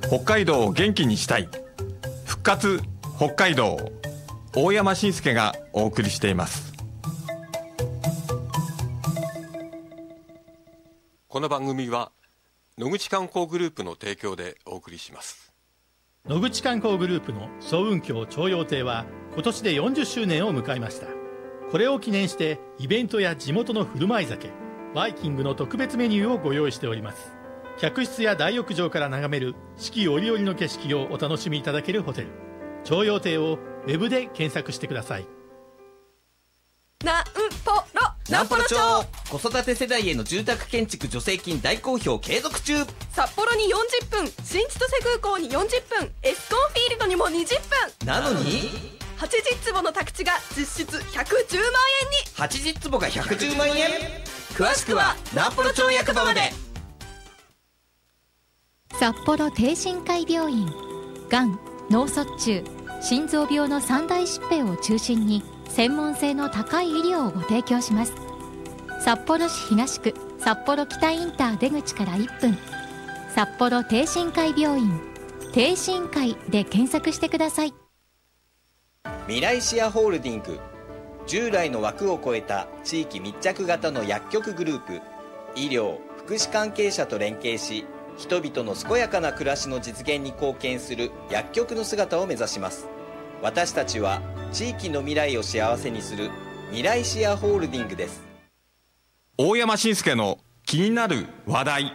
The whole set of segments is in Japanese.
北海道を元気にしたい復活北海道、大山伸介がお送りしています。 この番組は野口観光グループの提供でお送りします。 野口観光グループの層雲峡徴用亭は今年で40周年を迎えました。これを記念してイベントや地元の振る舞い酒、バイキングの特別メニューをご用意しております。客室や大浴場から眺める四季折々の景色をお楽しみいただけるホテル、徴用亭をウェブで検索してください。 なんぽろ町、子育て世代への住宅建築助成金大好評継続中。 札幌に40分、新千歳空港に40分、エスコンフィールドにも20分なのに 80坪の宅地が実質110万円に。 80坪が110万円。詳しくはなんぽろ町役場まで。 札幌帝心会病院、がん、脳卒中、心臓病の三大疾病を中心に専門性の高い医療をご提供します。札幌市東区札幌北インター出口から1分、札幌帝心会病院、帝心会で検索してください。 未来シアホールディング、従来の枠を超えた地域密着型の薬局グループ、医療・福祉関係者と連携し、人々の健やかな暮らしの実現に貢献する薬局の姿を目指します。私たちは地域の未来を幸せにする未来シアホールディングです。 大山伸介の気になる話題。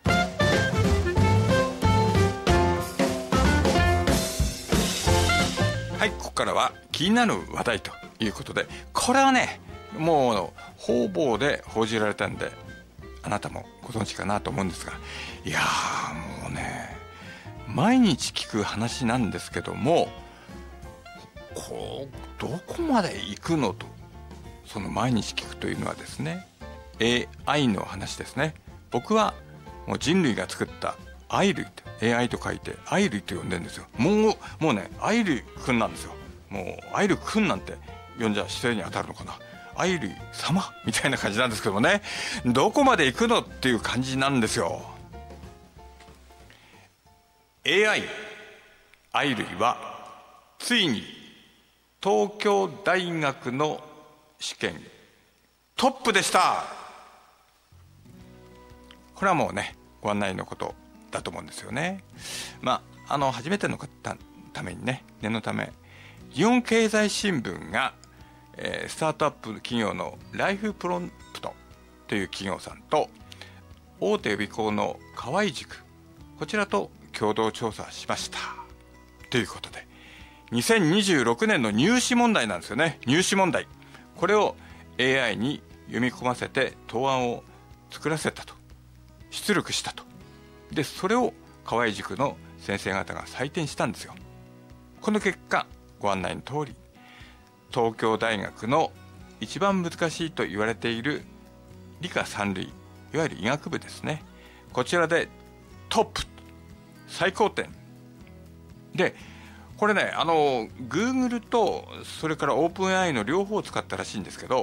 はい、ここからは気になる話題ということで、これはね、もう方々で報じられたんであなたもご存知かなと思うんですが、いやーもうね、毎日聞く話なんですけども、どこまで行くのと。その毎日聞くというのはですね、 AI の話ですね。僕はもう人類が作ったアイ類と AI と書いてアイ類と呼んでるんですよ。もうね、アイ類くんなんですよ。もうアイ類くんなんて呼んじゃ失礼に当たるのかな。アイ類様みたいな感じなんですけどもね、どこまで行くのっていう感じなんですよ。 AI アイ類はついに東京大学の試験トップでした。これはもうね、ご案内のことだと思うんですよね。初めての方のためにね、念のため、日本経済新聞が、スタートアップ企業のライフプロンプトという企業さんと大手予備校の河合塾、こちらと共同調査しましたということで、2026年の入試問題なんですよね。入試問題、これを AI に読み込ませて答案を作らせたと、出力したと。でそれを河合塾の先生方が採点したんですよ。この結果、ご案内の通り、東京大学の一番難しいと言われている理科三類、いわゆる医学部ですね、こちらでトップ、最高点で、これね、Google とそれから OpenAI の両方を使ったらしいんですけど、